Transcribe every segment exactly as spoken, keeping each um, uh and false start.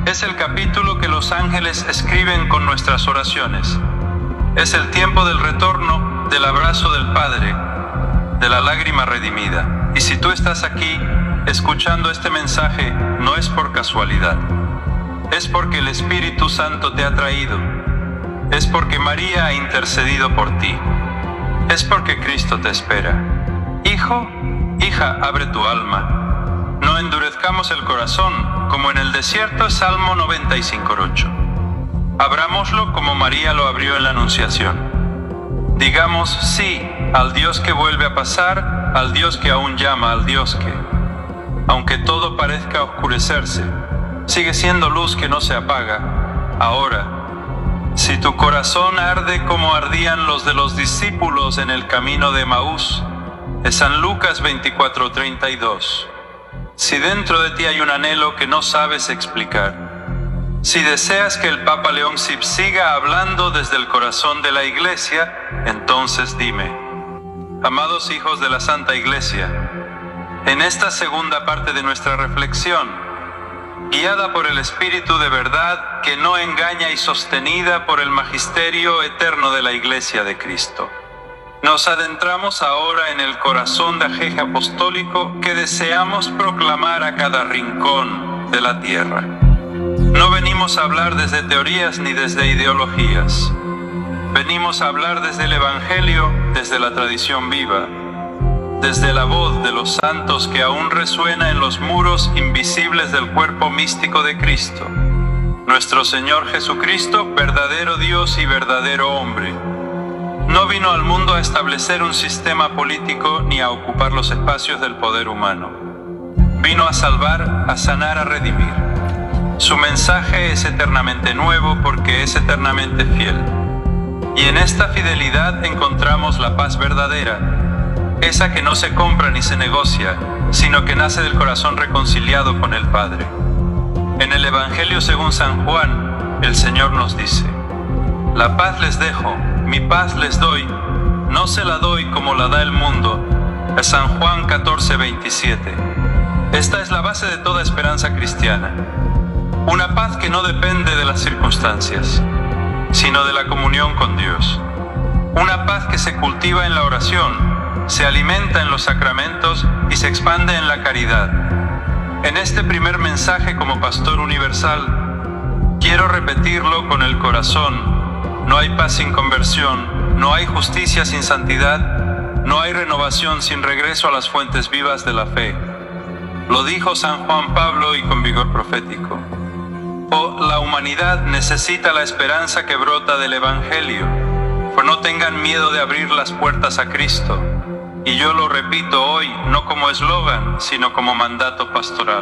Es el capítulo que los ángeles escriben con nuestras oraciones. Es el tiempo del retorno, del abrazo del Padre, de la lágrima redimida. Y si tú estás aquí escuchando este mensaje, no es por casualidad. Es porque el Espíritu Santo te ha traído. Es porque María ha intercedido por ti. Es porque Cristo te espera. Hijo, hija, abre tu alma. No endurezcamos el corazón, como en el desierto, Salmo noventa y cinco, ocho. Abrámoslo como María lo abrió en la Anunciación. Digamos sí al Dios que vuelve a pasar, al Dios que aún llama, al Dios que, aunque todo parezca oscurecerse, sigue siendo luz que no se apaga. Ahora, si tu corazón arde como ardían los de los discípulos en el camino de Emaús, de San Lucas veinticuatro, treinta y dos. Si dentro de ti hay un anhelo que no sabes explicar, si deseas que el Papa León Sip siga hablando desde el corazón de la Iglesia, entonces dime. Amados hijos de la Santa Iglesia, en esta segunda parte de nuestra reflexión, guiada por el Espíritu de verdad que no engaña y sostenida por el magisterio eterno de la Iglesia de Cristo, nos adentramos ahora en el corazón de ajeje apostólico que deseamos proclamar a cada rincón de la tierra. No venimos a hablar desde teorías ni desde ideologías. Venimos a hablar desde el Evangelio, desde la tradición viva, desde la voz de los santos que aún resuena en los muros invisibles del cuerpo místico de Cristo. Nuestro Señor Jesucristo, verdadero Dios y verdadero hombre, no vino al mundo a establecer un sistema político ni a ocupar los espacios del poder humano. Vino a salvar, a sanar, a redimir. Su mensaje es eternamente nuevo porque es eternamente fiel. Y en esta fidelidad encontramos la paz verdadera, esa que no se compra ni se negocia, sino que nace del corazón reconciliado con el Padre. En el Evangelio según San Juan, el Señor nos dice: la paz les dejo, mi paz les doy, no se la doy como la da el mundo. Es San Juan catorce, veintisiete. Esta es la base de toda esperanza cristiana. Una paz que no depende de las circunstancias, sino de la comunión con Dios. Una paz que se cultiva en la oración, se alimenta en los sacramentos y se expande en la caridad. En este primer mensaje como pastor universal, quiero repetirlo con el corazón. No hay paz sin conversión, no hay justicia sin santidad, no hay renovación sin regreso a las fuentes vivas de la fe. Lo dijo San Juan Pablo y con vigor profético. Oh, la humanidad necesita la esperanza que brota del Evangelio, pues no tengan miedo de abrir las puertas a Cristo. Y yo lo repito hoy, no como eslogan, sino como mandato pastoral.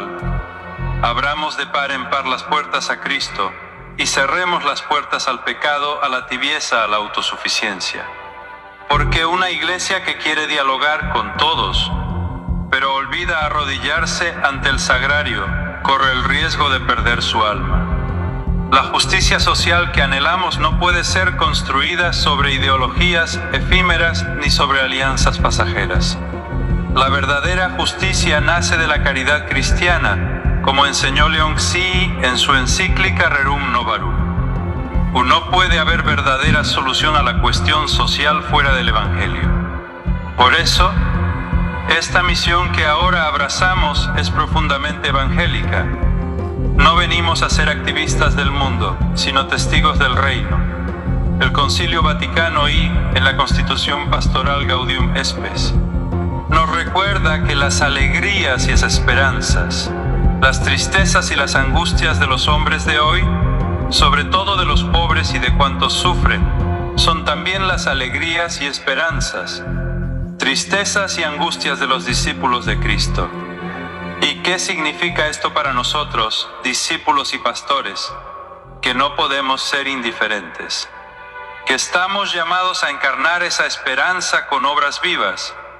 Abramos de par en par las puertas a Cristo y cerremos las puertas al pecado, a la tibieza, a la autosuficiencia. Porque una iglesia que quiere dialogar con todos, pero olvida arrodillarse ante el sagrario, corre el riesgo de perder su alma. La justicia social que anhelamos no puede ser construida sobre ideologías efímeras ni sobre alianzas pasajeras. La verdadera justicia nace de la caridad cristiana, como enseñó León Xi en su encíclica Rerum Novarum. No puede haber verdadera solución a la cuestión social fuera del Evangelio. Por eso, esta misión que ahora abrazamos es profundamente evangélica. No venimos a ser activistas del mundo, sino testigos del reino. El Concilio Vaticano I, en la Constitución Pastoral Gaudium et Spes, nos recuerda que las alegrías y las esperanzas, las tristezas y las angustias de los hombres de hoy, sobre todo de los pobres y de cuantos sufren, son también las alegrías y esperanzas, tristezas y angustias de los discípulos de Cristo. ¿Y qué significa esto para nosotros, discípulos y pastores? Que no podemos ser indiferentes, que estamos llamados a encarnar esa esperanza con obras vivas,